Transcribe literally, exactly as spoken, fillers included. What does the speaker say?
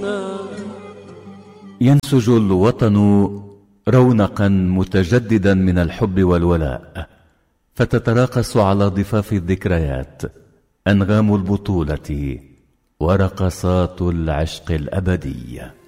ينسج الوطن رونقا متجددا من الحب والولاء، فتتراقص على ضفاف الذكريات أنغام البطولة ورقصات العشق الأبدي.